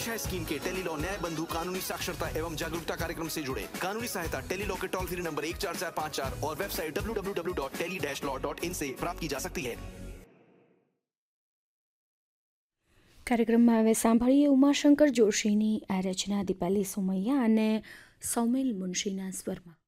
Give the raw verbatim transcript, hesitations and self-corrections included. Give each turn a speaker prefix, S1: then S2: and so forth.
S1: दिशा scheme के tele law न्याय बंधु कानूनी साक्षरता एवं जागरूकता कार्यक्रम से जुड़े। कानूनी सहायता टेली लॉ के टोल फ्री नंबर एक चार चार पाँच चार और website W W W dot tele dash law dot in से प्राप्त की जा सकती है।
S2: कार्यक्रमમાં હવે સાંભળીએ ઉમાશંકર જોશીની આ રચના દીપાલી સોમૈયા અને સૌમિલ મુનશીના સ્વરમાં।